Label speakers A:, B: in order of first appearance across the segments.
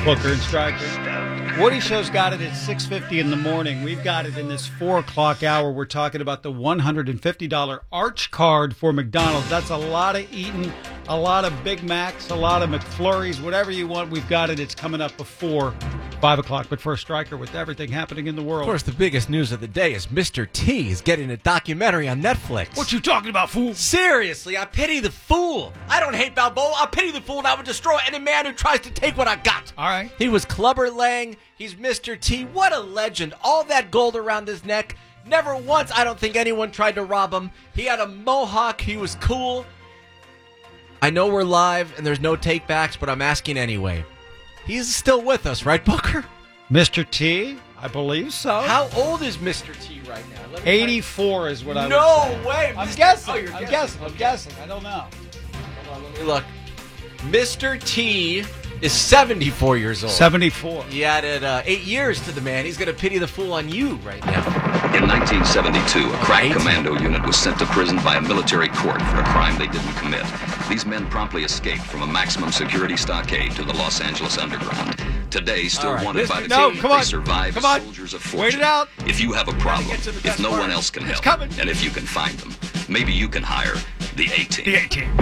A: Booker and Stryker. Woody Show's got it at 6:50 in the morning. We've got it in this 4 o'clock hour. We're talking about the $150 Arch Card for McDonald's. That's a lot of eating, a lot of Big Macs, a lot of McFlurries, whatever you want. We've got it. It's coming up before 5 o'clock. But first, Stryker, with everything happening in the world.
B: Of course, the biggest news of the day is Mr. T is getting a documentary on Netflix.
A: What you talking about, fool?
B: Seriously, I pity the fool. I don't hate Balboa. I pity the fool, and I would destroy any man who tries to take what I got.
A: All right.
B: He was Clubber Lang. He's Mr. T. What a legend. All that gold around his neck. Never once, I don't think anyone tried to rob him. He had a mohawk. He was cool. I know we're live and there's no take-backs, but I'm asking anyway. He's still with us, right, Booker?
A: Mr. T? I believe so.
B: How old is Mr. T right now?
A: 84 is what I would say.
B: No way.
A: I'm guessing.
B: Oh, you're
A: I'm
B: guessing.
A: guessing. I don't know.
B: Hold on, let me look. Mr. T is 74 years old.
A: 74.
B: He added 8 years to the man. He's going to pity the fool on you right now.
C: In 1972, a crack
B: 18.
C: commando unit was sent to prison by a military court for a crime they didn't commit. These men promptly escaped from a maximum security stockade to the Los Angeles underground. Today, still
B: All right,
C: wanted
B: Mr.
C: by the
A: No,
C: team,
A: come
C: they
A: on.
C: survived
A: Come
C: as
A: on.
C: soldiers of fortune.
A: Wait it out.
C: If you have a problem,
A: get to the
C: if
A: best
C: no
A: part.
C: one else can
A: It's
C: help,
A: coming.
C: and if you can find them, maybe you can hire the A-Team.
A: The 18.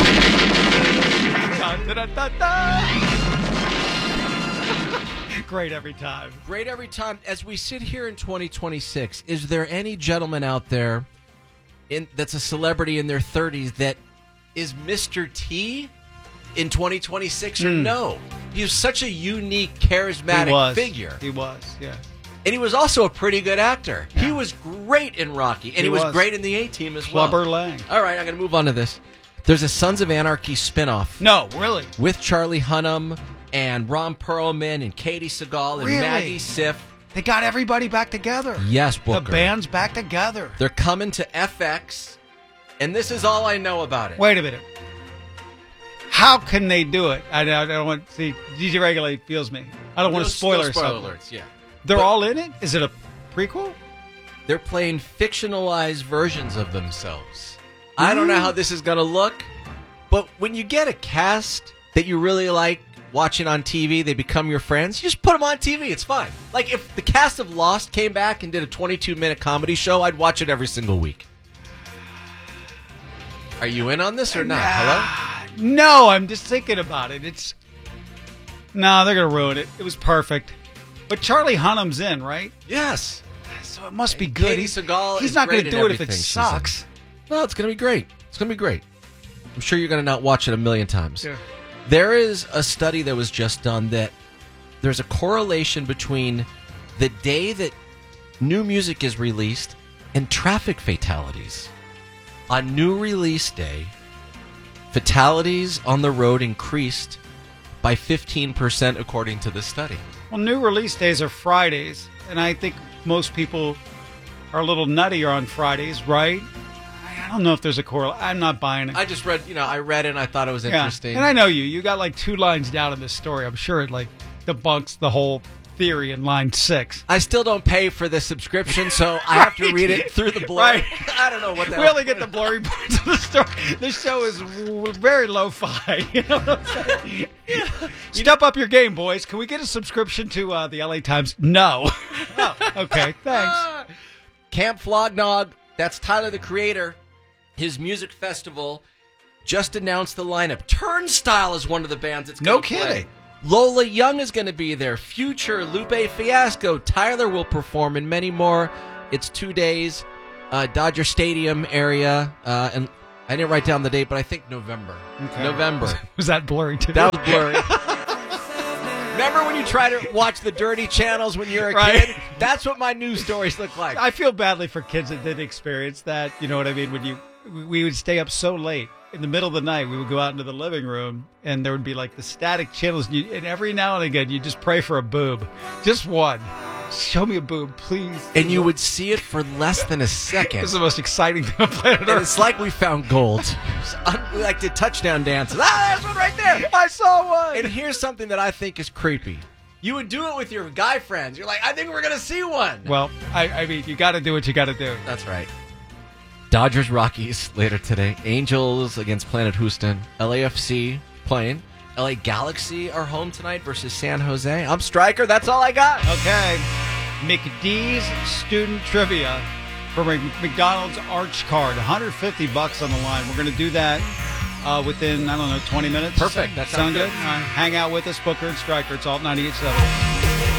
A: Great every time.
B: Great every time. As we sit here in 2026, is there any gentleman out there that's a celebrity in their 30s that is Mr. T in 2026 or no? He was such a unique, charismatic figure.
A: He was, yeah.
B: And he was also a pretty good actor. Yeah. He was great in Rocky, and he was great in the A-Team as well.
A: Clubber Lang.
B: All right, I'm going to move on to this. There's a Sons of Anarchy spinoff.
A: No, really?
B: With Charlie Hunnam and Ron Perlman and Katie Seagal and
A: Really?
B: Maggie Siff.
A: They got everybody back together.
B: Yes, Booker.
A: The band's back together.
B: They're coming to FX, and this is all I know about it.
A: Wait a minute. How can they do it? I don't want to see. DJ Regulate feels me. I don't want to spoil or something.
B: alerts, yeah.
A: They're all in it? Is it a prequel?
B: They're playing fictionalized versions of themselves. I don't know how this is going to look, but when you get a cast that you really like watching on TV, they become your friends, you just put them on TV. It's fine. Like if the cast of Lost came back and did a 22-minute comedy show, I'd watch it every single week. Are you in on this or not? Hello?
A: No, I'm just thinking about it. No, they're going to ruin it. It was perfect. But Charlie Hunnam's in, right?
B: Yes.
A: So it must be good.
B: Katie Seagal
A: He's
B: is
A: not going
B: great
A: to
B: in
A: do it if it
B: everything she's
A: sucks.
B: No, it's going to be great. It's going to be great. I'm sure you're going to not watch it a million times.
A: Yeah.
B: There is a study that was just done that there's a correlation between the day that new music is released and traffic fatalities. On new release day, fatalities on the road increased by 15% according to the study.
A: Well, new release days are Fridays, and I think most people are a little nuttier on Fridays, right? I don't know if there's a correlation. I'm not buying it.
B: I just read, I read it and I thought it was interesting.
A: And I know you. You got like 2 lines down in this story. I'm sure it like debunks the whole theory in line 6.
B: I still don't pay for the subscription, so I have to read it through the blur.
A: Right.
B: I don't know what that
A: We only get the blurry parts of the story. This show is very lo-fi. You know what I'm saying? Step up your game, boys. Can we get a subscription to the LA Times? No. Oh, okay, thanks.
B: Camp Flognog, that's Tyler, the Creator. His music festival just announced the lineup. Turnstile is one of the bands that's going to play.
A: No kidding.
B: Lola Young is going to be there. Future, Lupe Fiasco, Tyler will perform, and many more. It's 2 days. Dodger Stadium area. And I didn't write down the date, but I think November.
A: Okay.
B: November.
A: Was that blurry too?
B: That was blurry. Remember when you try to watch the dirty channels when you're a
A: Right.
B: kid? That's what my news stories look like.
A: I feel badly for kids that didn't experience that. You know what I mean? When we would stay up so late. In the middle of the night, we would go out into the living room, and there would be like the static channels. And every now and again, you just pray for a boob. Just one. Show me a boob, please.
B: And you would see it for less than a second.
A: This is the most exciting thing on planet
B: And
A: Earth.
B: it's like we found gold. We like did touchdown dances. There's one right there.
A: I saw one.
B: And here's something that I think is creepy. You would do it with your guy friends. You're like, I think we're going to see one.
A: Well, I mean, you got to do what you got to do.
B: That's right. Dodgers Rockies later today. Angels against Planet Houston. LAFC playing. LA Galaxy are home tonight versus San Jose. I'm Stryker. That's all I got.
A: Okay. McDee's student trivia for McDonald's Arch Card. $150 on the line. We're going to do that within, 20 minutes.
B: Perfect. That sounds
A: good. All right. Hang out with us, Booker and Stryker. It's Alt 98.7.